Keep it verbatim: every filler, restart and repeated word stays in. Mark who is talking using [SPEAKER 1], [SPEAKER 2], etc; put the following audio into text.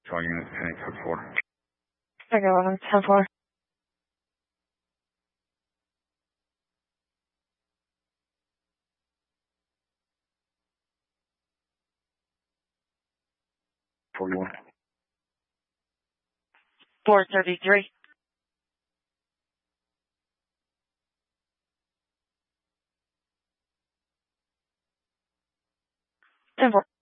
[SPEAKER 1] All units ten code four.
[SPEAKER 2] Okay, eleven, ten four.
[SPEAKER 1] forty-one.
[SPEAKER 2] four thirty-three. ten four.